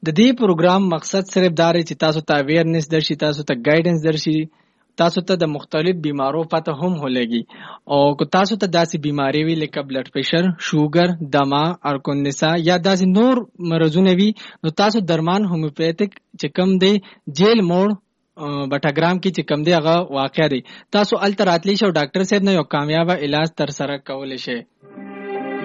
د دې پروګرام مقصد صرف دا دی چې تاسو ته اویرنس درشي، تاسو ته ګایډنس درشي، تاسو ته د مختلف بیمارو پته هم ولګي. او که تاسو ته داسې بیماری وي لکه بلډ پریشر، شوګر، دمه، ارکونسا یا داسې نور مرزونه وي، نو تاسو درمان هومیوپیتیک چې کوم دی جیل موړ بټاګرام کې چې کوم دی هغه واقع دی. تاسو الته راتلی شو ډاکټر صاحب نه یو کامیاب علاج تر سره کولی شئ.